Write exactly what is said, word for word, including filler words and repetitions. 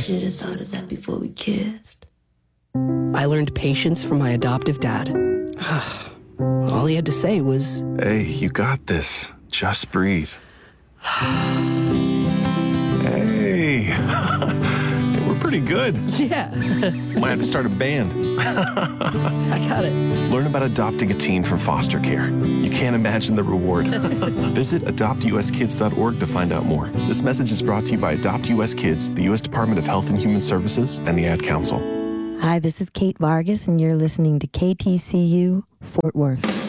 should have thought of that before we kissed. I learned patience from my adoptive dad. All he had to say was, "Hey, you got this. Just breathe." Hey, we're pretty good. yeah, Might have to start a band. I got it. Learn about adopting a teen from foster care. You can't imagine the reward. Visit adopt u s kids dot org to find out more. This message is brought to you by Adopt U S Kids, the U S Department of Health and Human Services, and the Ad Council. Hi, this is Kate Vargas, and you're listening to K T C U Fort Worth.